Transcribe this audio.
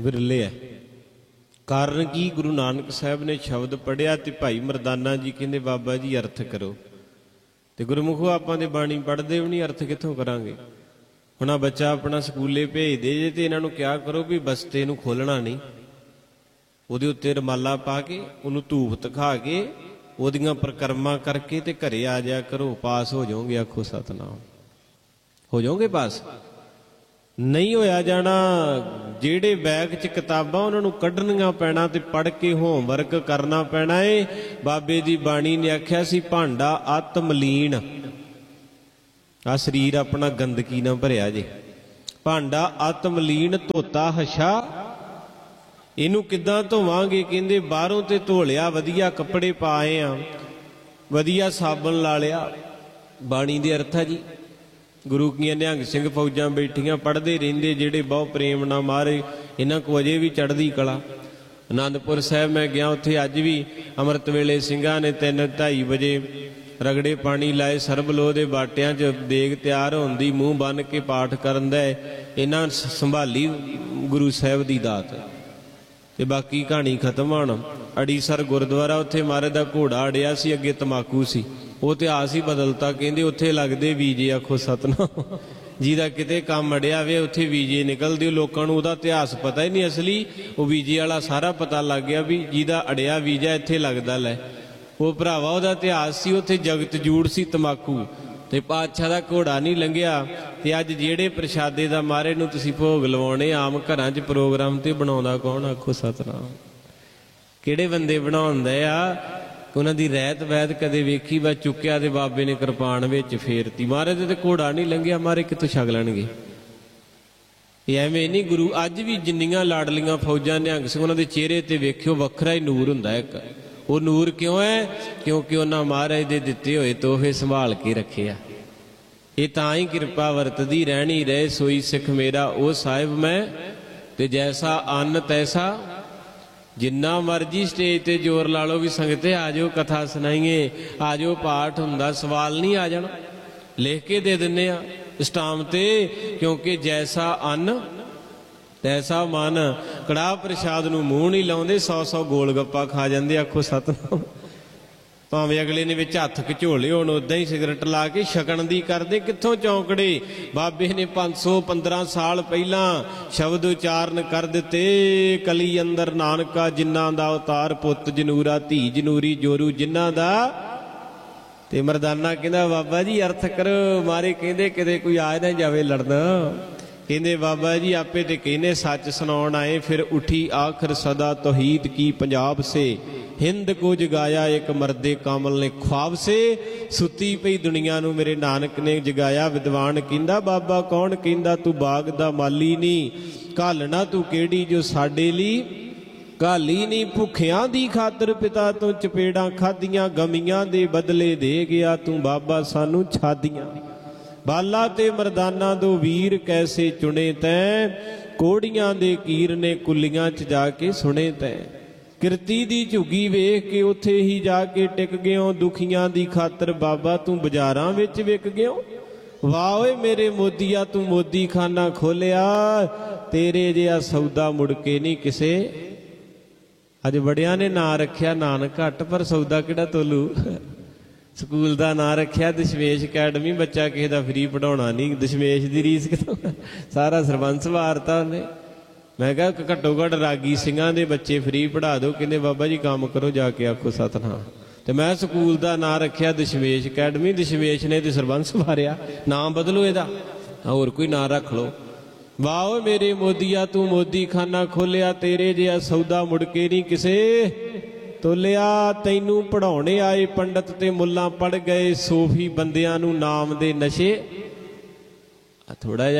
विरले है। कारण की गुरु नानक साहब ने शब्द पढ़िया तो भाई मरदाना जी कहते बाबा जी अर्थ करो, तो गुरमुखो आपां दे बाणी पढ़दे भी नहीं, अर्थ कित्थों करांगे। हुण बच्चा अपना स्कूले भेजदे जे ते इन्हां नूं क्या करो भी बस्ते नूं खोलना नहीं, उहदे उत्ते रमाला पा के उहनूं धूप दिखा के उहदियां परिक्रमा करके ते घरे आ जाया करो, पास हो जाओगे। आखो सतनाम, हो जाओगे पास। नहीं होया जाना, ਜਿਹੜੇ बैग च किताबां उन्हां नूं कढणियां पैना ते पढ़ के होमवर्क करना पैना है। बाबे दी बाणी ने आख्या सी भांडा अत मलीन, आ शरीर अपना गंदगी ना भरिया जे। भांडा अत मलीन धोता हशा, इनू किदां धोवांगे, कहंदे बाहरों ते धो लिया, वधिया कपड़े पाए आ, वधिया साबन ला लिया। बाणी दे अर्थ है जी। गुरु की निहंग सिंह फौजां बैठियां पढ़ते रहिंदे, जेड़े बहुत प्रेम ना मारे, इन्हां को अजे भी चढ़दी कला। आनंदपुर साहब मैं गया, उत्थे अज भी अमृत वेले सिंघां ने 3-2:30 बजे रगड़े पानी लाए, सरबलोह दे बाटियां च देग तैयार होंदी, मूँह बन के पाठ करन दा इन्हां संभाली गुरु साहब दी दात। ते बाकी कहानी खत्म होण। अड़ीसर गुरुद्वारा, उत्थे महाराज दा घोड़ा अड़िया सी, अगे तमाकू सी, वो इतिहास ही बदलता। कहते उत्थे लगते वीजे, आखो सतनाम, जिहदा किते काम अड़िया वे उत्थे वीजे निकलते। लोगों को उहदा इतिहास पता ही नहीं, असली वो वीजे वाला सारा पता लग गया भी जिहदा अड़िया वीजा इत्थे लगदा। लै वो भरावा उहदा इतिहास सी, उत्थे जगत जूड़ सी तमाकू, ते पातशाह दा घोड़ा नहीं लंघिया। ते अज जेड़े प्रशादे दा मारे नूं तुसीं भोग लवाउणे, आम घरां 'च प्रोग्राम ते बनाउंदा कौन, आखो सतनाम। किहड़े बंदे बनाउंदे आ, उन्हां दी रहत वैद कदे वेखी वा चुक्या ते बाबे ने कृपान विच फेरती। महाराज ते घोड़ा नहीं लंघिया, मारे कित्थों छक लैणगे। एवें नहीं, गुरु अज भी जिन्नियां लाडलियां फौजां निहंग सिंह, उन्हां दे चेहरे ते वेखियो वखरा ही नूर हुंदा एक। वो नूर क्यों है? क्योंकि उन्हां महाराज दे दित्ते होए तोहफे संभाल के रखे आ। ये तां ही कृपा वरतदी रहनी, रहे सोई सिख मेरा ओ साहिब मैं, ते जैसा अन्न तैसा। जिन्ना मर्जी स्टेज ते जोर ला लो भी संगते आ जाओ, कथा सुनाइए, आ जाओ, पाठ हुंदा, सवाल नहीं आ जाना, लिख के दे दिन्ने आ स्टाम ते। क्योंकि जैसा अन्न तैसा मन। कड़ाह प्रसाद नूं मूँह नहीं लाउंदे, 100 गोल गप्पा खा जांदे, आखो सतनाम। भावें अगले ने विच हत्थ घचोले होण, उदां ही सिगरट ला के छकण दी करदे। कित्थों चौंकड़े। बाबे ने 515 साल पहलां शब्द उचारण कर दिते, कली अंदर नानका जिन्ना दा अवतार, पुੱਤ जनूरा धी जनूरी जोरू जिन्ना दा। ते मरदाना कहंदा बाबा जी अर्थ करो। मारे कहंदे किते कोई आ ना जावे लड़ना। कहंदे बाबा जी आपे ते कहने सच सुनाउण आए, फिर उठी आखिर सदा तौहीद की पंजाब से, हिंद को जगाया एक मर्दे कामल ने ख्वाब से। सुती पई दुनिया नूं मेरे नानक ने जगाया। विद्वान कहंदा बाबा कौन, कहंदा तू बाग दा माली नहीं, घालना तू केड़ी जो साडे लई घाली नहीं। भुखियां दी खातर पिता तो चपेड़ां खादियां, गमियां दे बदले दे गया तू बाबा सानू छादियां। बाला ते मरदाना दो वीर कैसे चुने तैं, कोड़ियां दे कीर ने कुलियां च जाके सुने तैं। किरती दी झुगी वेख के उत्थे ही जाके टिक गयो, दुखियां दी खातर बाबा तू बाजारां विच विक गयो। वाह ओए मेरे मोदिया तू मोदी खाना खोलिया, तेरे जिहा सौदा मुड़ के नहीं किसे। अज बड़िया ने नां रखिया नानक घट, पर सौदा किहड़ा तोलू। स्कूल का नां रखिया दशमेश अकैडमी, बच्चा किसी का फ्री पढ़ाना नहीं, दशमेश की रीस कितों, सारा सरबंस वारता उन्हें। मैं कहा घट्टो घट रागी सिंघां दे बच्चे फ्री पढ़ा दो। कहते बाबा जी काम करो जाके, आखो सतनाम। तो मैं स्कूल का नां रखिया दशमेश अकैडमी, दशमेश ने तो सरबंस वारिया, नाम बदलो इहदा, होर कोई नां रख लो। वाह मेरे मोदिया तू मोदी खाना खोलिया, तेरे जिहा सौदा मुड़ के नहीं किसे तोलिया। तैनू पढ़ाने आए पंडित ते मुल्लां पढ़ गए, सोफी बंदियां नू नाम दे नशे। थोड़ा